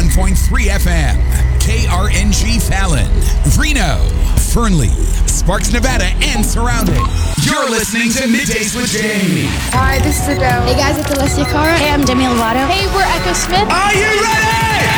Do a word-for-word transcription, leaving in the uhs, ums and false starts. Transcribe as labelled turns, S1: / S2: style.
S1: ninety-one point three F M. K R N G Fallon, Reno, Fernley, Sparks, Nevada, and surrounding. You're listening to Middays with Jamie.
S2: Hi, this is Adele.
S3: Hey guys, it's Alessia Cara.
S4: Hey, I'm Demi Lovato.
S3: Hey, we're Echo Smith.
S1: Are you ready?